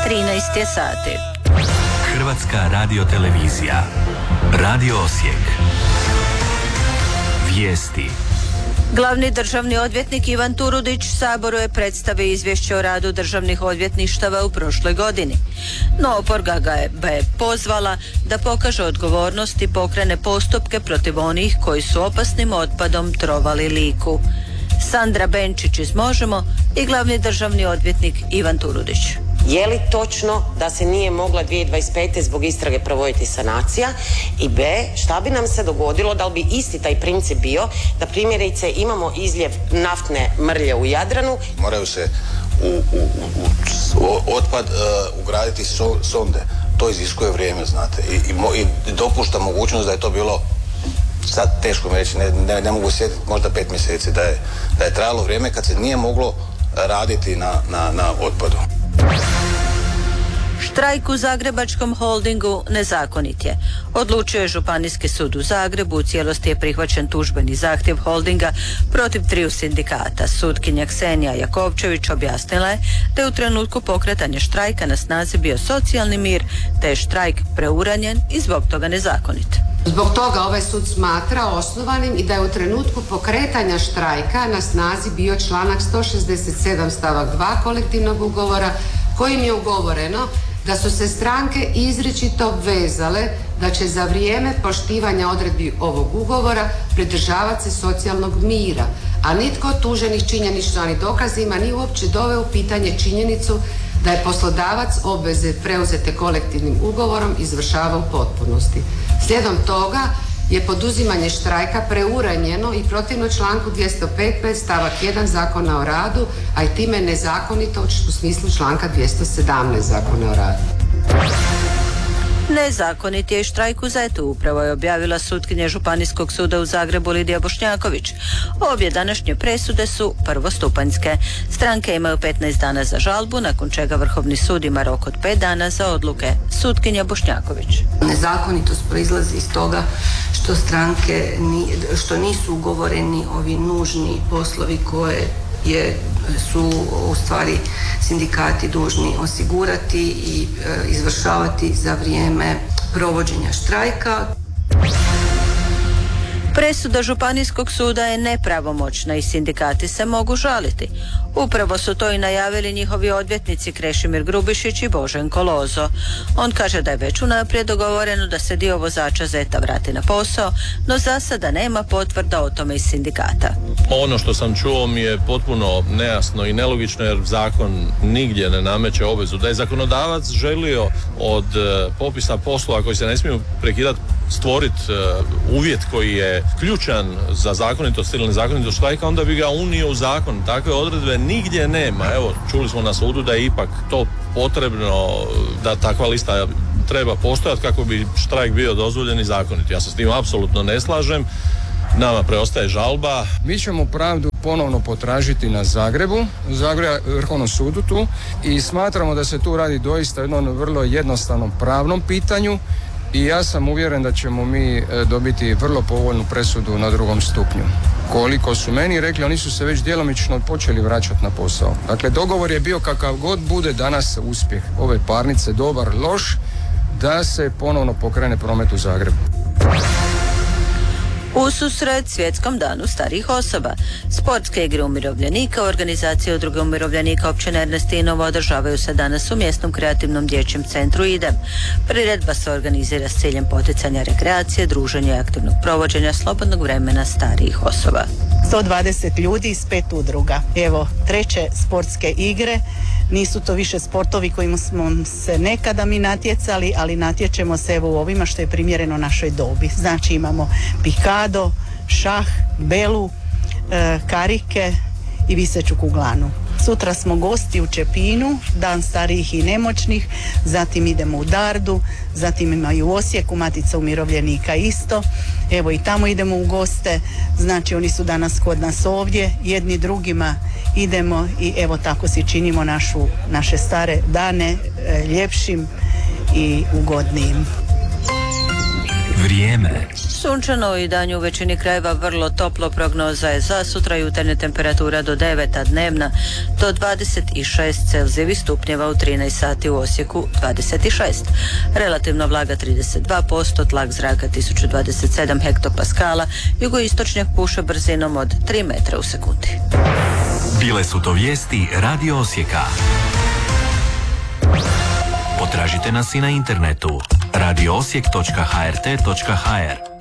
13 je sati. Hrvatska radiotelevizija. Radio Osijek. Vijesti. Glavni državni odvjetnik Ivan Turudić Saboru je predstavio izvješće o radu državnih odvjetništava u prošloj godini. No oporba ga je pozvala da pokaže odgovornost i pokrene postupke protiv onih koji su opasnim otpadom trovali Liku. Sandra Benčić iz Možemo i glavni državni odvjetnik Ivan Turudić. Je li točno da se nije mogla 2025. zbog istrage provoditi sanacija? I B, šta bi nam se dogodilo, da li bi isti taj princip bio da primjerice imamo izljev naftne mrlje u Jadranu? Moraju se u otpad ugraditi sonde. To iziskuje vrijeme, znate. I dopušta mogućnost da je to bilo, sad teško mi reći, ne mogu sjetiti, možda 5 mjeseci da je trajalo vrijeme kad se nije moglo raditi na otpadu. Štrajk u Zagrebačkom holdingu nezakonit je. Odlučio je Županijski sud u Zagrebu, u cijelosti je prihvaćen tužbeni zahtjev holdinga protiv 3 sindikata. Sutkinja Ksenija Jakovčević objasnila je da je u trenutku pokretanja štrajka na snazi bio socijalni mir, te je štrajk preuranjen i zbog toga nezakonit. Zbog toga ovaj sud smatra osnovanim i da je u trenutku pokretanja štrajka na snazi bio članak 167 stavak 2 kolektivnog ugovora, kojim je ugovoreno da su se stranke izričito obvezale da će za vrijeme poštivanja odredbi ovog ugovora pridržavati se socijalnog mira, a nitko od tuženih činjeničnim dokazima nije uopće doveo u pitanje činjenicu da je poslodavac obveze preuzete kolektivnim ugovorom izvršavao u potpunosti. Slijedom toga je poduzimanje štrajka preuranjeno i protivno članku 215 stavak 1 Zakona o radu, a i time nezakonito u smislu članka 217 Zakona o radu. Nezakonit je i štrajk u Zetu, upravo je objavila sutkinja Županijskog suda u Zagrebu Lidija Bošnjaković. Obje današnje presude su prvostupanjske. Stranke imaju 15 dana za žalbu, nakon čega Vrhovni sud ima rok od 5 dana za odluke. Sutkinja Bošnjaković. Nezakonitost proizlazi iz toga što stranke što nisu ugovoreni ovi nužni poslovi koje su u stvari sindikati dužni osigurati i izvršavati za vrijeme provođenja štrajka. Presuda Županijskog suda je nepravomoćna i sindikati se mogu žaliti. Upravo su to i najavili njihovi odvjetnici Krešimir Grubišić i Boženko Lozo. On kaže da je već unaprijed dogovoreno da se dio vozača Zeta vrati na posao, no za sada nema potvrda o tome iz sindikata. Ono što sam čuo mi je potpuno nejasno i nelogično, jer zakon nigdje ne nameće obvezu. Da je zakonodavac želio od popisa poslova koji se ne smiju prekidati stvoriti uvjet koji je ključan za zakonitost ili nezakonitost štrajka, onda bi ga unio u zakon. Takve odredbe nigdje nema. Evo, čuli smo na sudu da je ipak to potrebno, da takva lista treba postojati kako bi štrajk bio dozvoljen i zakonit. Ja se s tim apsolutno ne slažem. Nama preostaje žalba. Mi ćemo pravdu ponovno potražiti na Zagrebu, Vrhovnom sudu tu, i smatramo da se tu radi doista o jednom vrlo jednostavnom pravnom pitanju. I ja sam uvjeren da ćemo mi dobiti vrlo povoljnu presudu na 2. stupnju. Koliko su meni rekli, oni su se već djelomično počeli vraćati na posao. Dakle, dogovor je bio kakav god bude danas uspjeh ove parnice, dobar, loš, da se ponovno pokrene promet u Zagrebu. Ususret Svjetskom danu starijih osoba. Sportske igre umirovljenika u organizaciji Udruge umirovljenika općine Ernestinovo održavaju se danas u mjesnom kreativnom dječjem centru Idem. Priredba se organizira s ciljem poticanja rekreacije, druženja i aktivnog provođenja slobodnog vremena starijih osoba. 120 ljudi iz 5 udruga. Evo, 3. sportske igre. Nisu to više sportovi kojima smo se nekada mi natjecali, ali natječemo se evo u ovima što je primjereno našoj dobi. Znači imamo pikado, šah, belu, karike i viseću kuglanu. Sutra smo gosti u Čepinu, dan starijih i nemoćnih, zatim idemo u Dardu, zatim ima i u Osijeku, Matica umirovljenika isto. Evo i tamo idemo u goste, znači oni su danas kod nas ovdje, jedni drugima idemo i evo tako si činimo naše stare dane ljepšim i ugodnijim. Vrijeme. Sunčano i danju u većini krajeva vrlo toplo, prognoza je za sutra jutarnje temperatura do 9, a dnevna do 26 Celzijevih stupnjeva, u 13 sati u Osijeku 26. Relativna vlaga 32%, tlak zraka 1027 hektopaskala, jugoistočnjak puše brzinom od 3 metra u sekundi. Bile su to vijesti Radio Osijeka. Potražite nas i na internetu radioosijek.hrt.hr.